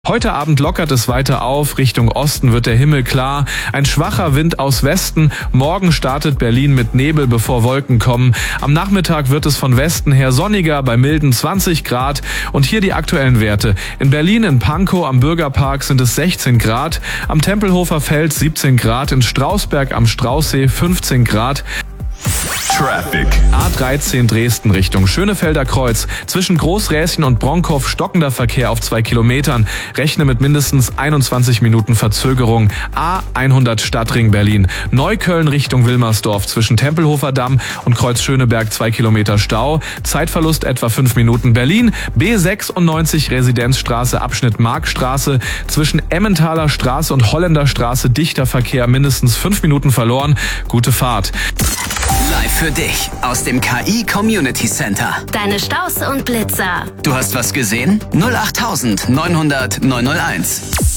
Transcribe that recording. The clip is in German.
Heute Abend lockert es weiter auf, Richtung Osten wird der Himmel klar, ein schwacher Wind aus Westen, morgen startet Berlin mit Nebel, bevor Wolken kommen. Am Nachmittag wird es von Westen her sonniger bei milden 20 Grad und hier die aktuellen Werte. In Berlin in Pankow am Bürgerpark sind es 16 Grad, am Tempelhofer Feld 17 Grad, in Strausberg am Straußsee 15 Grad. Traffic. A13 Dresden Richtung Schönefelder Kreuz. Zwischen Großräschen und Bronkow stockender Verkehr auf 2 Kilometern. Rechne mit mindestens 21 Minuten Verzögerung. A100 Stadtring Berlin. Neukölln Richtung Wilmersdorf. Zwischen Tempelhofer Damm und Kreuz Schöneberg 2 Kilometer Stau. Zeitverlust etwa 5 Minuten. Berlin B96 Residenzstraße Abschnitt Markstraße. Zwischen Emmentaler Straße und Holländer Straße dichter Verkehr. Mindestens 5 Minuten verloren. Gute Fahrt. Live für dich aus dem KI Community Center. Deine Staus und Blitzer. Du hast was gesehen? 08900 901.